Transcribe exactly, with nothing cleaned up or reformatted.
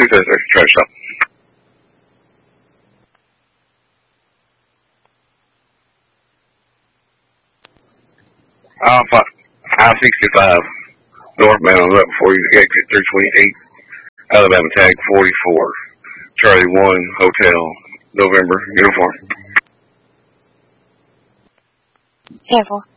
Who's that there? Try to stop. Alpha, I sixty-five, northbound up before you exit three twenty-eight, Alabama tag forty-four, Charlie one, Hotel, November, uniform. Careful.